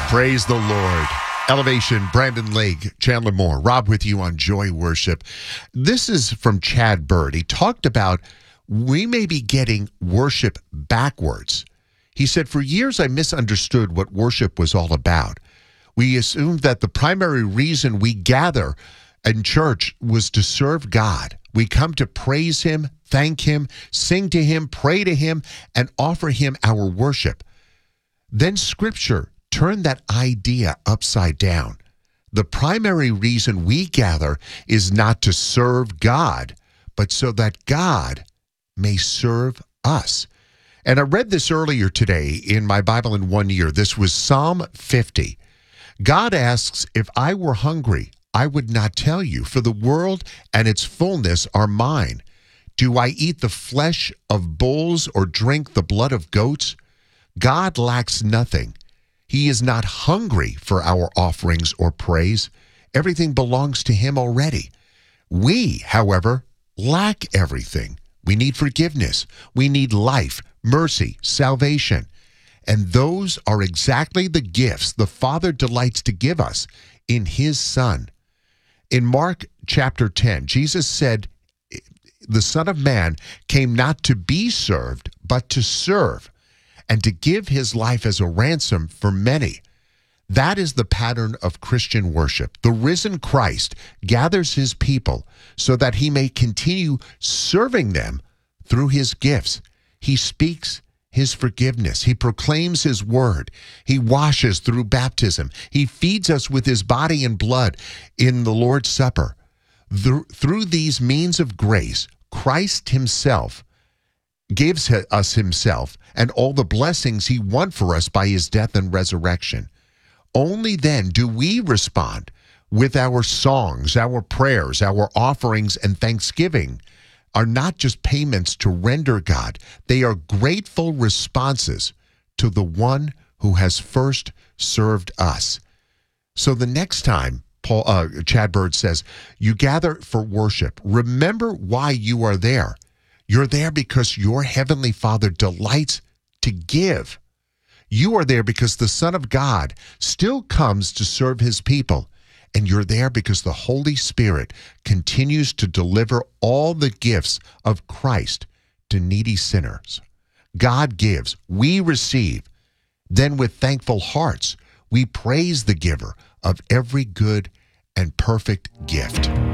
Praise the Lord. Elevation, Brandon Lake, Chandler Moore, Rob with you on Joy Worship. This is from Chad Bird. He talked about we may be getting worship backwards. He said, for years I misunderstood what worship was all about. We assumed that the primary reason we gather in church was to serve God. We come to praise Him, thank Him, sing to Him, pray to Him, and offer Him our worship. Then Scripture turned that idea upside down. The primary reason we gather is not to serve God, but so that God may serve us. And I read this earlier today in my Bible in 1 year. This was Psalm 50. God asks, if I were hungry, I would not tell you, for the world and its fullness are mine. Do I eat the flesh of bulls or drink the blood of goats? God lacks nothing. He is not hungry for our offerings or praise. Everything belongs to Him already. We, however, lack everything. We need forgiveness. We need life, mercy, salvation. And those are exactly the gifts the Father delights to give us in His Son. In Mark chapter 10, Jesus said, the Son of Man came not to be served, but to serve, and to give His life as a ransom for many. That is the pattern of Christian worship. The risen Christ gathers His people so that He may continue serving them through His gifts. He speaks His forgiveness. He proclaims His word. He washes through baptism. He feeds us with His body and blood in the Lord's Supper. Through these means of grace, Christ Himself gives us Himself and all the blessings He won for us by His death and resurrection. Only then do we respond with our songs, our prayers, our offerings, and thanksgiving are not just payments to render God. They are grateful responses to the one who has first served us. So the next time, Chad Bird says, you gather for worship, remember why you are there. You're there because your Heavenly Father delights to give. You are there because the Son of God still comes to serve His people. And you're there because the Holy Spirit continues to deliver all the gifts of Christ to needy sinners. God gives, we receive. Then with thankful hearts, we praise the giver of every good and perfect gift.